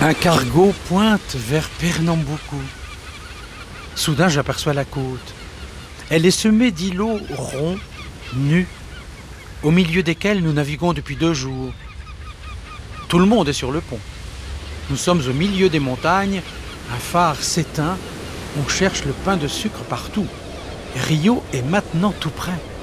Un cargo pointe vers Pernamboucou. Soudain, j'aperçois la côte. Elle est semée d'îlots ronds, nus, au milieu desquels nous naviguons depuis 2 jours. Tout le monde est sur le pont. Nous sommes au milieu des montagnes, un phare s'éteint, on cherche le pain de sucre partout. Rio est maintenant tout près.